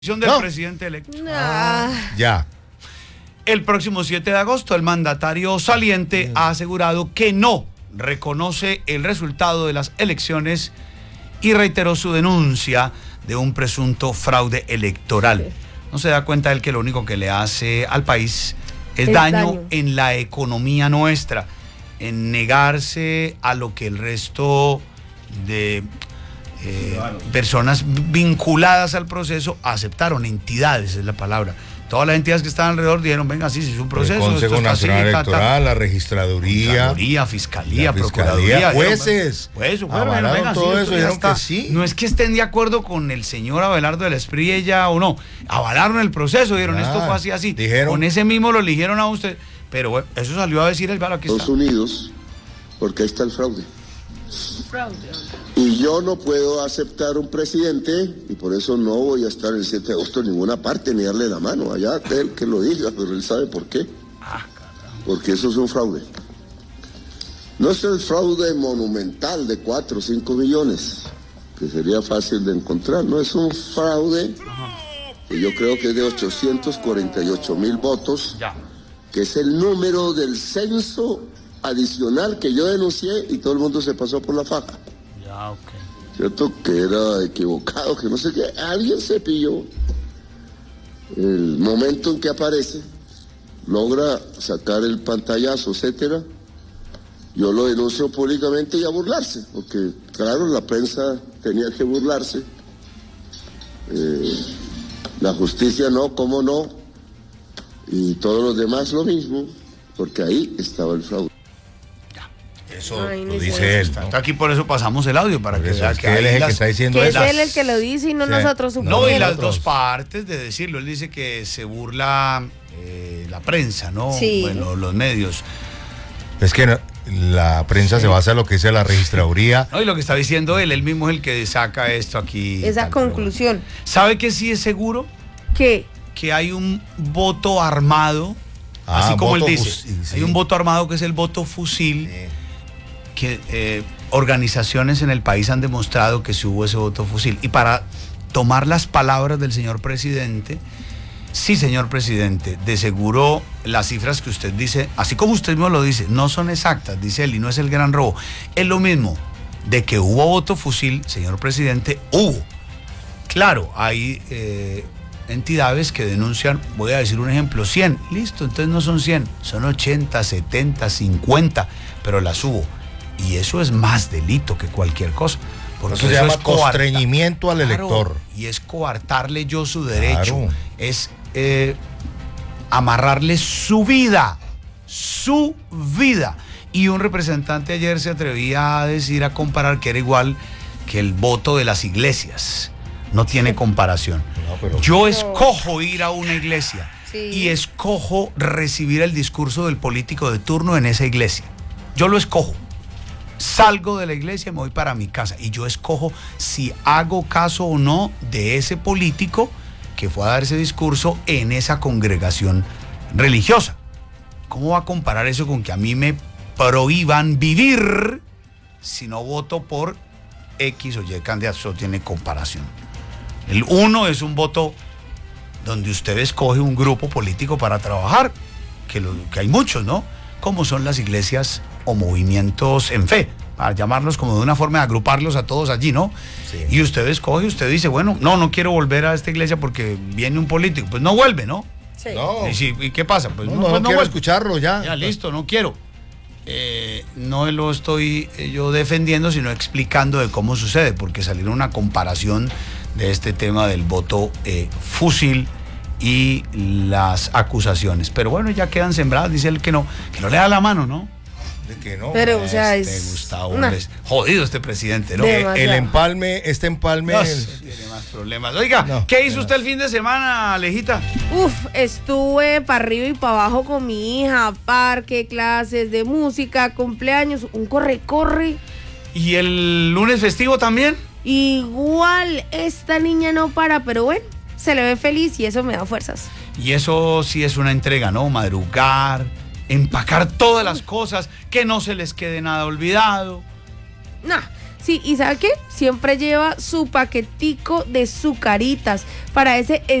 Del presidente electo. Ya. El próximo 7 de agosto, el mandatario saliente ha asegurado que no reconoce el resultado de las elecciones y reiteró su denuncia de un presunto fraude electoral. No se da cuenta él que lo único que le hace al país es daño en la economía nuestra, en negarse a lo que el resto de personas vinculadas al proceso aceptaron, entidades es la palabra. Todas las entidades que estaban alrededor dijeron, venga, sí, es un proceso. El Consejo Nacional Electoral, la Registraduría, Fiscalía, Procuraduría, jueces. Venga, todo eso, dijeron que sí. No es que estén de acuerdo con el señor Abelardo de la Espriella ella o no. Avalaron el proceso, dijeron, esto fue así. Dijeron, con ese mismo lo eligieron a usted. Pero bueno, eso salió a decir el Valo, aquí está. Estados Unidos, porque ahí está el fraude. Y yo no puedo aceptar un presidente, y por eso no voy a estar el 7 de agosto en ninguna parte, ni darle la mano. Allá él que lo diga, pero él sabe por qué. Porque eso es un fraude. No es el fraude monumental de 4 o 5 millones, que sería fácil de encontrar. No es un fraude que yo creo que es de 848,000 votos, que es el número del censo adicional que yo denuncié y todo el mundo se pasó por la faja. Cierto que era equivocado, que no sé qué, alguien se pilló. El momento en que aparece, logra sacar el pantallazo, etcétera. Yo lo denuncio públicamente y a burlarse, porque claro, la prensa tenía que burlarse. La justicia no, cómo no, y todos los demás lo mismo, porque ahí estaba el fraude. Eso lo dice él, ¿no? Aquí por eso pasamos el audio, para que vea que él es el que está diciendo eso. Es él el que lo dice y no nosotros. No, y las dos partes de decirlo. Él dice que se burla la prensa, ¿no? Sí. Bueno, los medios. Es que la prensa se basa en lo que dice la registraduría. No, y lo que está diciendo él mismo es el que saca esto aquí. Esa conclusión. ¿Sabe que sí es seguro? ¿Qué? Que hay un voto armado, así como él dice. Hay un voto armado que es el voto fusil. Que organizaciones en el país han demostrado que sí hubo ese voto fusil. Y para tomar las palabras del señor presidente, sí, señor presidente, de seguro las cifras que usted dice, así como usted mismo lo dice, no son exactas, dice él, y no es el gran robo. Es lo mismo, de que hubo voto fusil, señor presidente, hubo. Claro, hay entidades que denuncian, voy a decir un ejemplo, 100, listo, entonces no son 100, son 80, 70, 50, pero las hubo. Y eso es más delito que cualquier cosa. Porque eso se llama constreñimiento al elector. Y es coartarle yo su derecho. Es amarrarle su vida. Su vida. Y un representante ayer se atrevía a decir, a comparar que era igual que el voto de las iglesias. No tiene comparación. Yo escojo ir a una iglesia y escojo recibir el discurso del político de turno en esa iglesia. Yo lo escojo. Salgo de la iglesia y me voy para mi casa y yo escojo si hago caso o no de ese político que fue a dar ese discurso en esa congregación religiosa. ¿Cómo va a comparar eso con que a mí me prohíban vivir si no voto por X o Y candidato? Eso tiene comparación. El uno es un voto donde usted escoge un grupo político para trabajar, que hay muchos, ¿no? Como son las iglesias o movimientos en fe, para llamarlos como de una forma de agruparlos a todos allí, ¿no? Sí. Y usted escoge, usted dice, bueno, no quiero volver a esta iglesia porque viene un político, pues no vuelve, ¿no? Sí. No. ¿Y qué pasa? Pues no quiero vuelve. Escucharlo ya. Ya, listo, no quiero. No lo estoy yo defendiendo, sino explicando de cómo sucede, porque salió una comparación de este tema del voto fusil y las acusaciones. Pero bueno, ya quedan sembradas, dice él que no le da la mano, ¿no? De que no. Pero, o sea, es... Gustavo, jodido este presidente, ¿no? El empalme, tiene más problemas. Oiga, ¿qué hizo usted el fin de semana, Alejita? Estuve para arriba y para abajo con mi hija, parque, clases de música, cumpleaños, un corre. ¿Y el lunes festivo también? Igual, esta niña no para, pero bueno, se le ve feliz y eso me da fuerzas. Y eso sí es una entrega, ¿no? Madrugar, empacar todas las cosas, que no se les quede nada olvidado. No, Sí, ¿y sabe qué? Siempre lleva su paquetico de sucaritas para ese